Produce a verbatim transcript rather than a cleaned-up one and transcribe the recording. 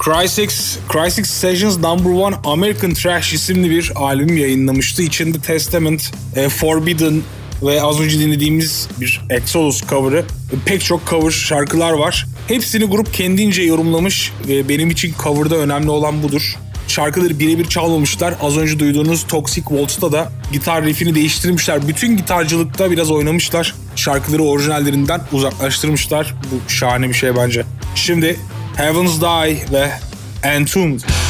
Crysis, Crysis Sessions Number One American Trash isimli bir albüm yayınlamıştı. İçinde Testament, e, Forbidden ve az önce dinlediğimiz bir Exodus cover'ı, pek çok cover şarkılar var. Hepsini grup kendince yorumlamış ve benim için cover'da önemli olan budur. Şarkıları birebir çalmamışlar. Az önce duyduğunuz Toxic Waltz'ta da gitar riffini değiştirmişler. Bütün gitarcılıkta biraz oynamışlar. Şarkıları orijinallerinden uzaklaştırmışlar. Bu şahane bir şey bence. Şimdi Heavens Die ve Entombed.